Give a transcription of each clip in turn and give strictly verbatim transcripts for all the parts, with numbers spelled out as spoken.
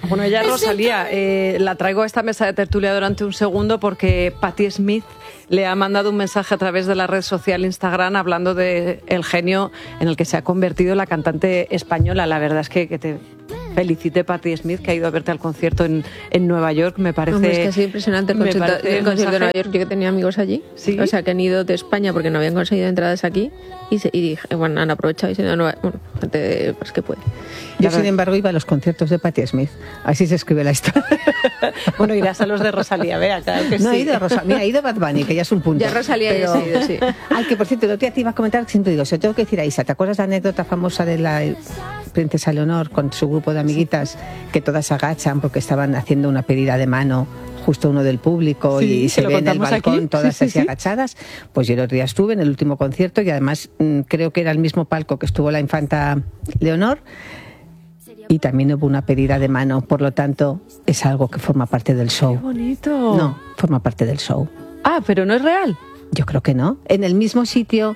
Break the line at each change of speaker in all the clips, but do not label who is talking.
Bueno, ella es Rosalía. Eh, la traigo a esta mesa de tertulia durante un segundo porque Patti Smith le ha mandado un mensaje a través de la red social Instagram hablando de el genio en el que se ha convertido la cantante española. La verdad es que, que te felicite Patti Smith, que ha ido a verte al concierto en, en Nueva York. Me parece...
Hombre, es que ha sido impresionante el concierto, el concierto de Nueva York. Yo que tenía amigos allí, ¿sí? O sea, que han ido de España porque no habían conseguido entradas aquí y, se, y dije, bueno, han aprovechado y se han ido a Nueva York. Bueno, gente, pues que puede.
Yo, sin embargo, iba a los conciertos de Patti Smith. Así se escribe la historia.
Bueno, irás a los de Rosalía, vea, claro que
no,
sí.
he ido a Rosalía, he ido a Bad Bunny, que ya es un punto.
Ya Rosalía pero... ya he ido, sí.
Ay, que por cierto, el otro día te iba a comentar, que siempre digo, se lo tengo que decir a Isa, ¿te acuerdas la anécdota famosa de la princesa Leonor con su grupo de amiguitas, sí, que todas se agachan porque estaban haciendo una pedida de mano justo uno del público, sí, y se ve en el balcón aquí, todas sí, así sí, agachadas? Pues yo el otro día estuve en el último concierto y además mmm, creo que era el mismo palco que estuvo la infanta Leonor y también hubo una pedida de mano, por lo tanto es algo que forma parte del show.
¡Qué bonito!
No, forma parte del show.
Ah, pero no es real.
Yo creo que no. En el mismo sitio,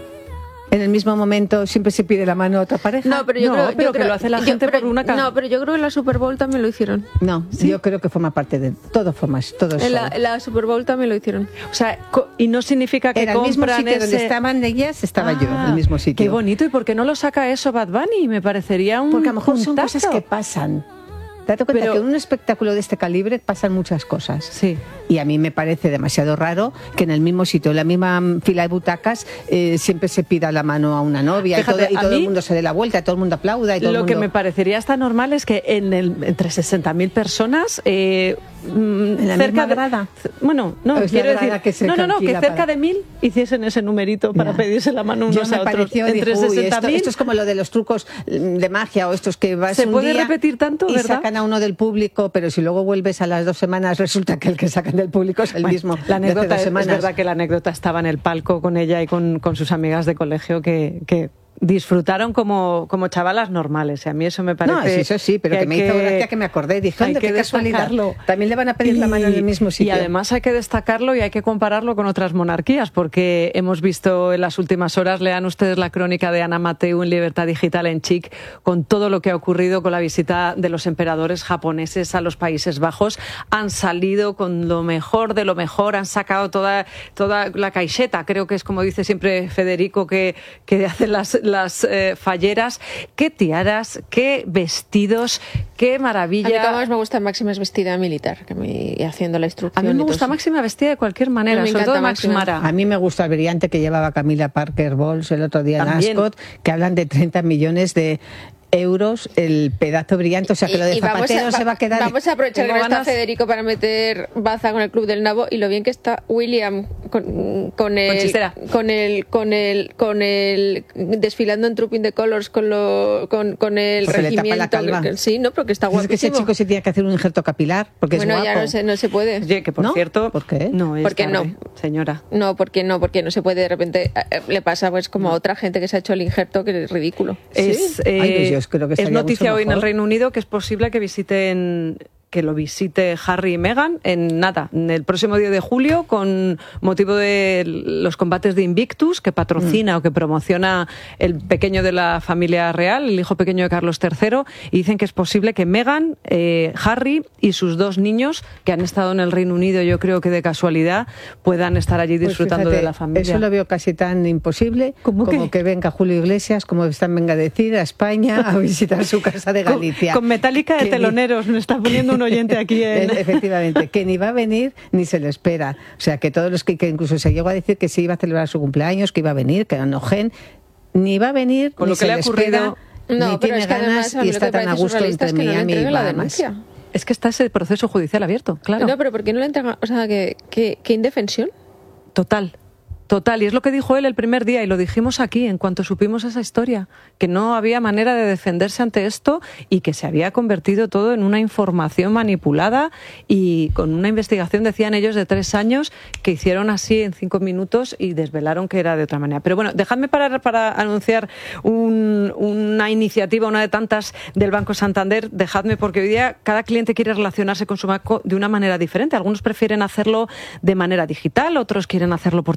en el mismo momento, siempre se pide la mano a otra pareja.
No, pero yo
no,
creo,
pero
yo
que
creo,
lo hace la
yo,
gente
pero,
por una cara.
No, pero yo creo que en la Super Bowl también lo hicieron.
No, ¿sí? Yo creo que forma parte de todo, formas todo eso.
En la, en la Super Bowl también lo hicieron.
O sea, y no significa que
era el mismo sitio
ese...
donde estaban ellas, estaba ah, yo, en el mismo sitio.
Qué bonito. ¿Y por qué no lo saca eso Bad Bunny? Me parecería un
Porque a lo mejor
puntazo.
son cosas que pasan. Date cuenta pero, que en un espectáculo de este calibre pasan muchas cosas.
Sí.
Y a mí me parece demasiado raro que en el mismo sitio, en la misma fila de butacas, eh, siempre se pida la mano a una novia. Fíjate, y todo, y todo el mundo se dé la vuelta, y todo el mundo aplauda. Y todo
lo
el mundo...
que me parecería hasta normal es que en el, entre sesenta mil personas... Eh,
¿En la
cerca
misma grada?
De, bueno, no, quiero decir... Que se no, no, no, que cerca para... de mil hiciesen ese numerito para ya. pedirse la mano unos
Yo
a otros.
Pareció, entre dijo, sesenta mil... Esto, esto es como lo de los trucos de magia o estos que vas
¿Se
un
puede
día
repetir tanto,
y
verdad?
Sacan a uno del público, pero si luego vuelves a las dos semanas resulta que el que sacan del público es el bueno, mismo.
La anécdota
es,
es verdad que la anécdota estaba en el palco con ella y con, con sus amigas de colegio que... que disfrutaron como, como chavalas normales. A mí eso me parece...
No, eso sí, pero que, que me hizo gracia que me acordé. Dije, anda, qué casualidad. También le van a pedir y, la mano en el mismo sitio.
Y además hay que destacarlo y hay que compararlo con otras monarquías, porque hemos visto en las últimas horas, lean ustedes la crónica de Ana Mateu en Libertad Digital en Chic, con todo lo que ha ocurrido con la visita de los emperadores japoneses a los Países Bajos. Han salido con lo mejor de lo mejor, han sacado toda, toda la caixeta, creo que es como dice siempre Federico, que, que hace las las eh, falleras. Qué tiaras, qué vestidos, qué maravilla.
A mí como más me gusta Máxima es vestida militar, que me, haciendo la instrucción.
A mí me gusta Máxima vestida de cualquier manera, sobre todo Máxima.
A mí me gusta el brillante que llevaba Camila Parker Bowles el otro día También. en Ascot, que hablan de treinta millones de euros el pedazo brillante, o sea que lo de
y
Zapatero
a,
se va a quedar.
Vamos a aprovechar que no está Federico para meter baza con el Club del Nabo y lo bien que está William con, con el con el con el con el desfilando en Trooping the Colours con lo con, con el porque regimiento. Le que, sí, no, porque está guapísimo.
Es que ese chico se tiene que hacer un injerto capilar porque
bueno,
es guapo.
ya no se no se puede.
Oye, que por
¿No?
cierto,
¿por qué?
No, es
porque
tarde,
no,
señora.
No, porque no, porque no se puede de repente eh, le pasa pues como a otra gente que se ha hecho el injerto que es ridículo.
Es
¿Sí? eh, Ay, pues yo creo que
es noticia hoy en el Reino Unido que es posible que visiten que lo visite Harry y Meghan en nada, en el próximo día de julio, con motivo de los combates de Invictus, que patrocina mm. o que promociona el pequeño de la familia real, el hijo pequeño de Carlos tercero, y dicen que es posible que Meghan, eh, Harry y sus dos niños, que han estado en el Reino Unido, yo creo que de casualidad, puedan estar allí disfrutando
pues fíjate,
de la familia.
Eso lo veo casi tan imposible como que? que venga Julio Iglesias, como están venga a decir, a España a visitar su casa de Galicia.
Con, con Metallica de teloneros, me está poniendo un oyente aquí en...
Efectivamente, que ni va a venir ni se le espera. O sea, que todos los que, que incluso se llegó a decir que se iba a celebrar su cumpleaños, que iba a venir, que enojen, ni va a venir,
con
ni
lo que
se
le ha
le
ocurrido,
espera,
no,
ni
pero
tiene
es que
ganas
además,
y está tan a gusto entre Miami y Bahamas.
Es que está ese proceso judicial abierto, claro.
No, pero ¿por qué no le entregan? O sea, que, que, que indefensión.
Total. Total, y es lo que dijo él el primer día, y lo dijimos aquí en cuanto supimos esa historia, que no había manera de defenderse ante esto y que se había convertido todo en una información manipulada y con una investigación, decían ellos, de tres años que hicieron así en cinco minutos y desvelaron que era de otra manera. Pero bueno, dejadme parar para anunciar un, una iniciativa, una de tantas del Banco Santander. Dejadme, porque hoy día cada cliente quiere relacionarse con su banco de una manera diferente. Algunos prefieren hacerlo de manera digital, otros quieren hacerlo por teléfono y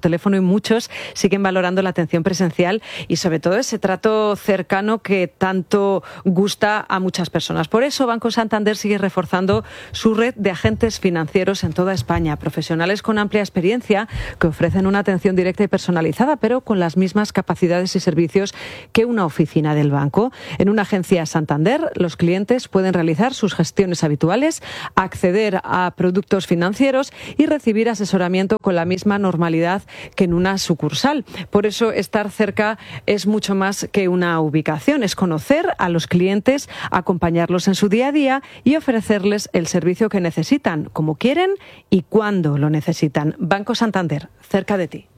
muchos siguen valorando la atención presencial y sobre todo ese trato cercano que tanto gusta a muchas personas. Por eso Banco Santander sigue reforzando su red de agentes financieros en toda España, profesionales con amplia experiencia que ofrecen una atención directa y personalizada, pero con las mismas capacidades y servicios que una oficina del banco. En una agencia Santander, los clientes pueden realizar sus gestiones habituales, acceder a productos financieros y recibir asesoramiento con la misma normalidad que en una sucursal. Por eso estar cerca es mucho más que una ubicación, es conocer a los clientes, acompañarlos en su día a día y ofrecerles el servicio que necesitan, como quieren y cuando lo necesitan. Banco Santander, cerca de ti.